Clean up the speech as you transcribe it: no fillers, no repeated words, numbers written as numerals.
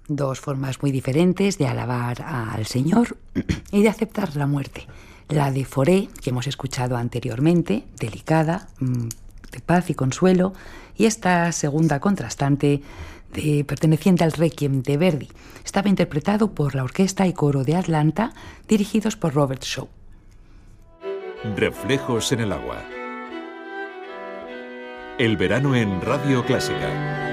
Dos formas muy diferentes de alabar al Señor y de aceptar la muerte. La de Fauré, que hemos escuchado anteriormente, delicada, de paz y consuelo, y esta segunda contrastante, perteneciente al Requiem de Verdi. Estaba interpretado por la Orquesta y Coro de Atlanta, dirigidos por Robert Shaw. Reflejos en el agua. El verano en Radio Clásica.